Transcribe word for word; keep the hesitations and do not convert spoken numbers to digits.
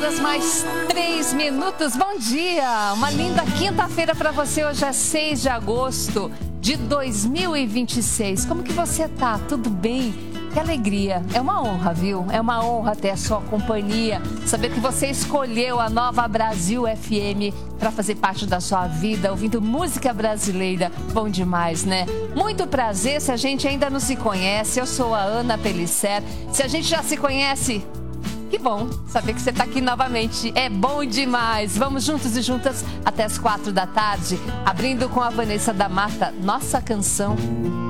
horas mais três minutos. Bom dia! Uma linda quinta-feira para você. Hoje é seis de agosto de dois mil e vinte e seis. Como que você tá? Tudo bem? Que alegria. É uma honra, viu? É uma honra ter a sua companhia. Saber que você escolheu a Nova Brasil F M para fazer parte da sua vida, ouvindo música brasileira. Bom demais, né? Muito prazer. Se a gente ainda não se conhece, eu sou a Ana Pellicer. Se a gente já se conhece, que bom saber que você está aqui novamente. É bom demais. Vamos juntos e juntas até as quatro da tarde, abrindo com a Vanessa da Mata, Nossa Canção.